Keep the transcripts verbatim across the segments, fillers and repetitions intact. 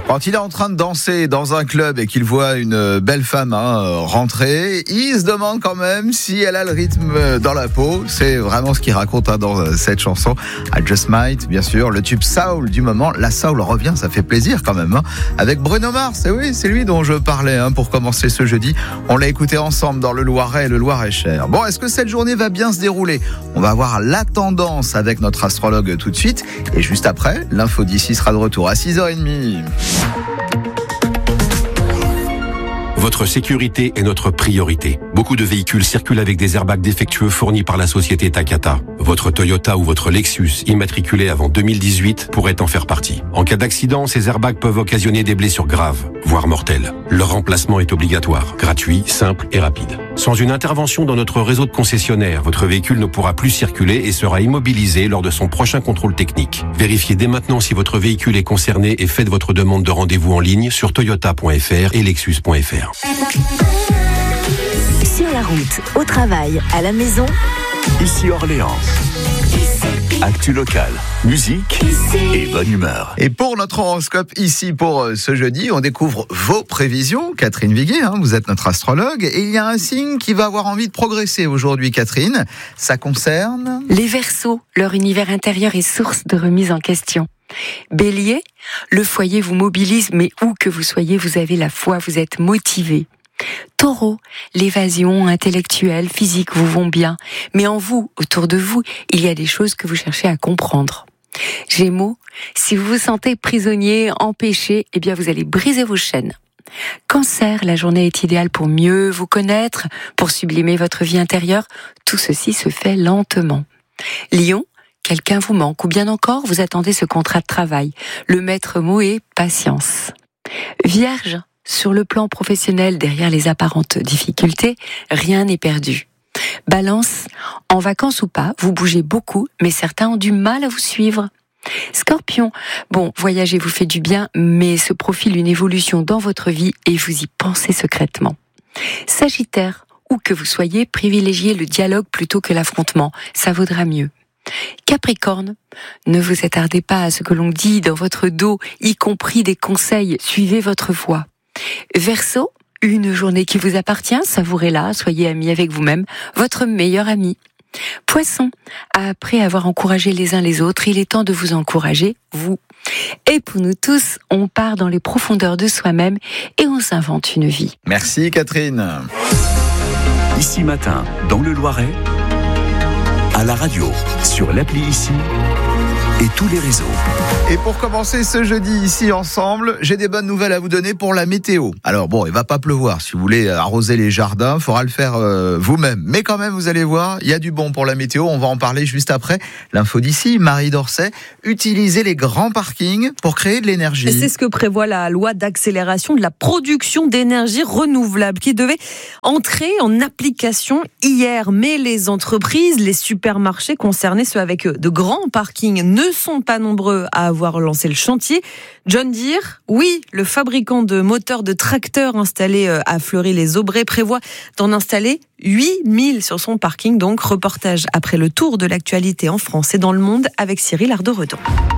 Quand il est en train de danser dans un club et qu'il voit une belle femme hein, rentrer, il se demande quand même si elle a le rythme dans la peau. C'est vraiment ce qu'il raconte hein, dans cette chanson. I Just Might, bien sûr, le tube soul du moment. La soul revient, ça fait plaisir quand même. Hein, avec Bruno Mars, et oui, c'est lui dont je parlais hein, pour commencer ce jeudi. On l'a écouté ensemble dans le Loiret et le Loir-et-Cher. Bon, est-ce que cette journée va bien se dérouler? On va voir la tendance avec notre astrologue tout de suite. Et juste après, l'info d'ici sera de retour à six heures trente. Votre sécurité est notre priorité. Beaucoup de véhicules circulent avec des airbags défectueux fournis par la société Takata. Votre Toyota ou votre Lexus, immatriculé avant deux mille dix-huit, pourrait en faire partie. En cas d'accident, ces airbags peuvent occasionner des blessures graves, voire mortelles. Leur remplacement est obligatoire, gratuit, simple et rapide. Sans une intervention dans notre réseau de concessionnaires, votre véhicule ne pourra plus circuler et sera immobilisé lors de son prochain contrôle technique. Vérifiez dès maintenant si votre véhicule est concerné et faites votre demande de rendez-vous en ligne sur toyota point f r et lexus point f r. Sur la route, au travail, à la maison. Ici Orléans. Actu locale, musique et bonne humeur. Et pour notre horoscope ici pour ce jeudi, on découvre vos prévisions. Catherine Viguier, hein, vous êtes notre astrologue. Et il y a un signe qui va avoir envie de progresser aujourd'hui, Catherine. Ça concerne les Verseaux. Leur univers intérieur est source de remise en question. Bélier, le foyer vous mobilise, mais où que vous soyez, vous avez la foi, vous êtes motivé. Taureau, l'évasion intellectuelle, physique vous vont bien, mais en vous, autour de vous, il y a des choses que vous cherchez à comprendre. Gémeaux, si vous vous sentez prisonnier, empêché, eh bien vous allez briser vos chaînes. Cancer, la journée est idéale pour mieux vous connaître, pour sublimer votre vie intérieure. Tout ceci se fait lentement. Lion, quelqu'un vous manque, ou bien encore, vous attendez ce contrat de travail. Le maître mot est patience. Vierge, sur le plan professionnel, derrière les apparentes difficultés, rien n'est perdu. Balance, en vacances ou pas, vous bougez beaucoup, mais certains ont du mal à vous suivre. Scorpion, bon, voyager vous fait du bien, mais se profile une évolution dans votre vie et vous y pensez secrètement. Sagittaire, où que vous soyez, privilégiez le dialogue plutôt que l'affrontement, ça vaudra mieux. Capricorne, ne vous attardez pas à ce que l'on dit dans votre dos, y compris des conseils, suivez votre voix. Verseau, une journée qui vous appartient, savourez-la, soyez amis avec vous-même, votre meilleur ami. Poisson, après avoir encouragé les uns les autres, il est temps de vous encourager, vous. Et pour nous tous, on part dans les profondeurs de soi-même et on s'invente une vie. Merci Catherine. Ici matin, dans le Loiret, à la radio, sur l'appli Ici et tous les réseaux. Et pour commencer ce jeudi ici ensemble, j'ai des bonnes nouvelles à vous donner pour la météo. Alors bon, il va pas pleuvoir. Si vous voulez arroser les jardins, il faudra le faire euh, vous-même. Mais quand même, vous allez voir, il y a du bon pour la météo. On va en parler juste après. L'info d'ici, Marie Dorset, utiliser les grands parkings pour créer de l'énergie. C'est ce que prévoit la loi d'accélération de la production d'énergie renouvelable qui devait entrer en application hier. Mais les entreprises, les supermarchés concernés, ceux avec de grands parkings, ne sont pas nombreux à avoir lancé le chantier. John Deere, oui, le fabricant de moteurs de tracteurs installé à Fleury-les-Aubrais, prévoit d'en installer huit mille sur son parking. Donc, reportage après le tour de l'actualité en France et dans le monde avec Cyril Ardo-Redon.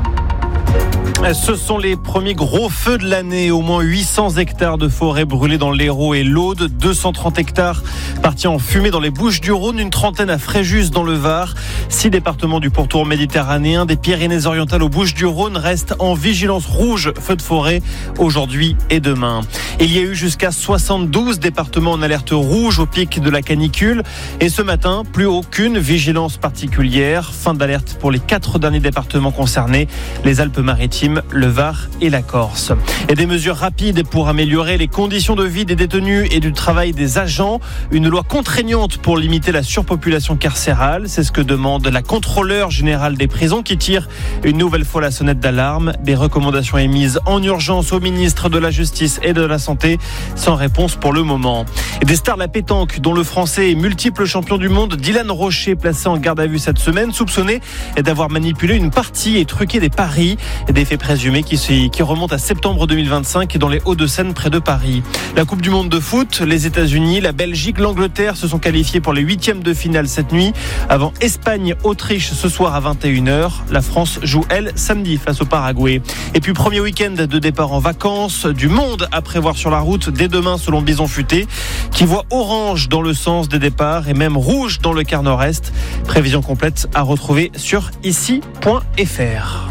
Ce sont les premiers gros feux de l'année. Au moins huit cents hectares de forêt brûlés dans l'Hérault et l'Aude, deux cent trente hectares partis en fumée dans les Bouches-du-Rhône, une trentaine à Fréjus dans le Var. Six départements du pourtour méditerranéen, des Pyrénées-Orientales aux Bouches-du-Rhône restent en vigilance rouge feu de forêt aujourd'hui et demain. Il y a eu jusqu'à soixante-douze départements en alerte rouge au pic de la canicule. Et ce matin, plus aucune vigilance particulière. Fin d'alerte pour les quatre derniers départements concernés, les Alpes-Maritimes, le Var et la Corse. Et des mesures rapides pour améliorer les conditions de vie des détenus et du travail des agents. Une loi contraignante pour limiter la surpopulation carcérale. C'est ce que demande la contrôleure générale des prisons qui tire une nouvelle fois la sonnette d'alarme. Des recommandations émises en urgence au ministre de la Justice et de la Santé, sans réponse pour le moment. Et des stars de la pétanque, dont le Français et multiple champion du monde Dylan Rocher, placé en garde à vue cette semaine, soupçonné d'avoir manipulé une partie et truqué des paris. Des faits présumé qui, qui remonte à septembre deux mille vingt-cinq dans les Hauts-de-Seine près de Paris. La Coupe du Monde de foot, les États-Unis, la Belgique, l'Angleterre se sont qualifiés pour les huitièmes de finale cette nuit. Avant Espagne-Autriche ce soir à vingt et une heures. La France joue, elle, samedi face au Paraguay. Et puis premier week-end de départ en vacances, du monde à prévoir sur la route dès demain selon Bison Futé, qui voit orange dans le sens des départs et même rouge dans le quart nord-est. Prévision complète à retrouver sur ici point f r.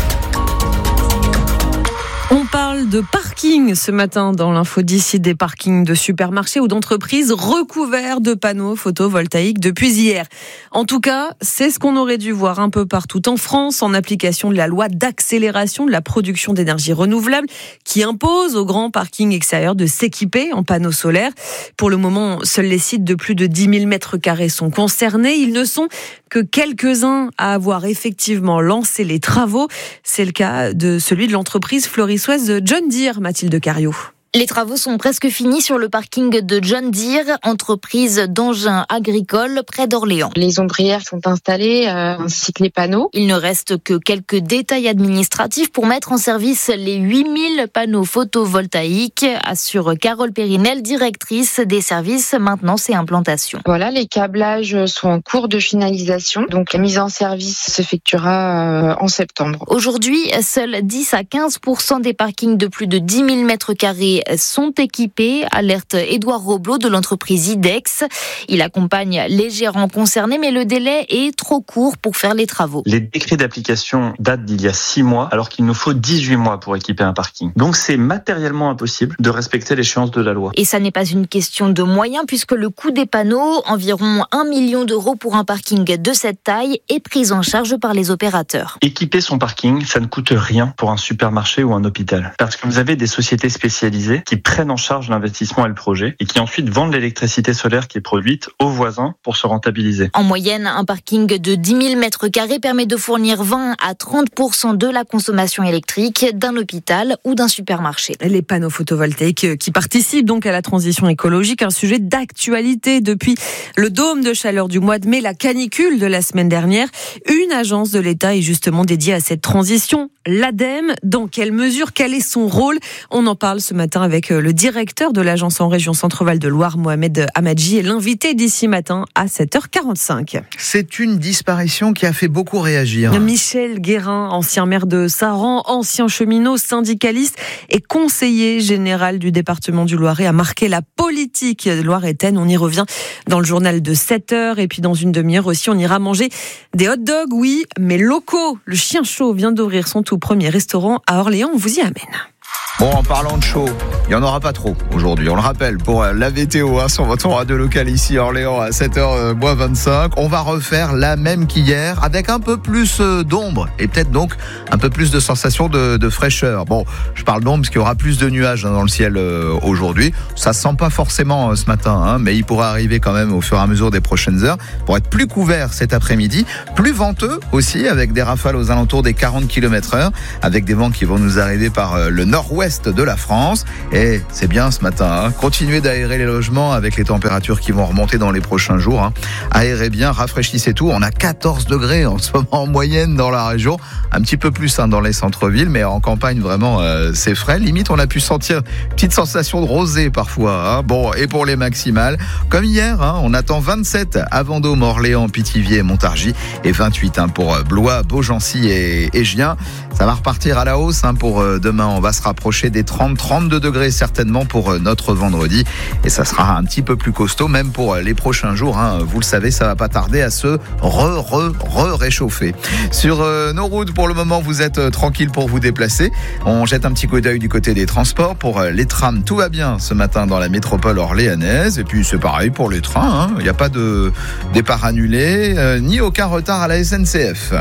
On parle de parking ce matin dans l'info d'ici, des parkings de supermarchés ou d'entreprises recouverts de panneaux photovoltaïques depuis hier. En tout cas, c'est ce qu'on aurait dû voir un peu partout en France en application de la loi d'accélération de la production d'énergie renouvelable qui impose aux grands parkings extérieurs de s'équiper en panneaux solaires. Pour le moment, seuls les sites de plus de dix mille mètres carrés sont concernés. Ils ne sont que quelques-uns à avoir effectivement lancé les travaux. C'est le cas de celui de l'entreprise florissoise John Deere, Mathilde Cariou. Les travaux sont presque finis sur le parking de John Deere, entreprise d'engins agricoles près d'Orléans. Les ombrières sont installées, euh, ainsi que les panneaux. Il ne reste que quelques détails administratifs pour mettre en service les huit mille panneaux photovoltaïques, assure Carole Périnel, directrice des services maintenance et implantation. Voilà, les câblages sont en cours de finalisation, donc la mise en service s'effectuera euh, en septembre. Aujourd'hui, seuls dix à quinze pour cent des parkings de plus de dix mille mètres carrés sont équipés, alerte Édouard Roblot de l'entreprise IDEX. Il accompagne les gérants concernés, mais le délai est trop court pour faire les travaux. Les décrets d'application datent d'il y a six mois, alors qu'il nous faut dix-huit mois pour équiper un parking. Donc c'est matériellement impossible de respecter l'échéance de la loi. Et ça n'est pas une question de moyens, puisque le coût des panneaux, environ un million d'euros pour un parking de cette taille, est pris en charge par les opérateurs. Équiper son parking, ça ne coûte rien pour un supermarché ou un hôpital. Parce que vous avez des sociétés spécialisées qui prennent en charge l'investissement et le projet et qui ensuite vendent l'électricité solaire qui est produite aux voisins pour se rentabiliser. En moyenne, un parking de dix mille mètres carrés permet de fournir vingt à trente pour cent de la consommation électrique d'un hôpital ou d'un supermarché. Les panneaux photovoltaïques qui participent donc à la transition écologique, un sujet d'actualité depuis le dôme de chaleur du mois de mai, la canicule de la semaine dernière. Une agence de l'État est justement dédiée à cette transition, l'ADEME. Dans quelle mesure, quel est son rôle ? On en parle ce matin avec le directeur de l'agence en région Centre-Val de Loire, Mohamed Hamadji, et l'invité d'ici matin à sept heures quarante-cinq. C'est une disparition qui a fait beaucoup réagir. Michel Guérin, ancien maire de Saran, ancien cheminot, syndicaliste et conseiller général du département du Loiret, a marqué la politique loiretaine. On y revient dans le journal de sept heures, et puis dans une demi-heure aussi, on ira manger des hot dogs, oui, mais locaux. Le Chien Chaud vient d'ouvrir son tout premier restaurant à Orléans. On vous y amène. Bon, en parlant de chaud, il n'y en aura pas trop aujourd'hui. On le rappelle, pour la météo hein, sur votre radio locale ici à Orléans à sept heures vingt-cinq, on va refaire la même qu'hier avec un peu plus d'ombre et peut-être donc un peu plus de sensation de, de fraîcheur. Bon, je parle d'ombre parce qu'il y aura plus de nuages hein, dans le ciel euh, aujourd'hui. Ça se sent pas forcément euh, ce matin, hein, mais il pourra arriver quand même au fur et à mesure des prochaines heures pour être plus couvert cet après-midi. Plus venteux aussi, avec des rafales aux alentours des quarante kilomètres heure, avec des vents qui vont nous arriver par euh, le nord-ouest de la France. Et c'est bien ce matin, hein. Continuez d'aérer les logements avec les températures qui vont remonter dans les prochains jours. Hein. Aérez bien, rafraîchissez tout. On a quatorze degrés en ce moment en moyenne dans la région. Un petit peu plus hein, dans les centres-villes, mais en campagne vraiment euh, c'est frais. Limite on a pu sentir une petite sensation de rosée parfois. Hein. Bon, et pour les maximales, comme hier, hein, on attend vingt-sept à Vendôme, Orléans, Pithiviers et Montargis, et vingt-huit hein, pour Blois, Beaugency et, et Gien. Ça va repartir à la hausse hein, pour euh, demain. On va se rapprocher des trente à trente-deux degrés certainement pour notre vendredi, et ça sera un petit peu plus costaud même pour les prochains jours hein. Vous le savez, ça va pas tarder à se re re re réchauffer. Sur euh, nos routes pour le moment, vous êtes euh, tranquille pour vous déplacer. On jette un petit coup d'œil du côté des transports. Pour euh, les trams, tout va bien ce matin dans la métropole orléanaise, et puis c'est pareil pour les trains hein. Il n'y a pas de départ annulé euh, ni aucun retard à la S N C F.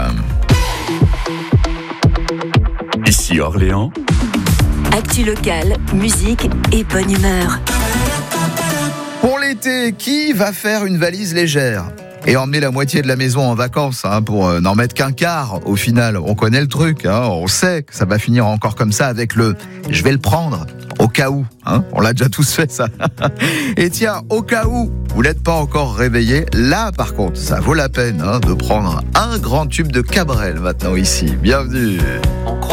Ici Orléans. Actu locale, musique et bonne humeur. Pour l'été, qui va faire une valise légère et emmener la moitié de la maison en vacances hein, pour euh, n'en mettre qu'un quart au final? On connaît le truc, hein, on sait que ça va finir encore comme ça avec le « je vais le prendre ». Au cas où, hein, on l'a déjà tous fait ça. Et tiens, au cas où vous n'êtes pas encore réveillé, là par contre, ça vaut la peine hein, de prendre un grand tube de Cabrel maintenant ici. Bienvenue.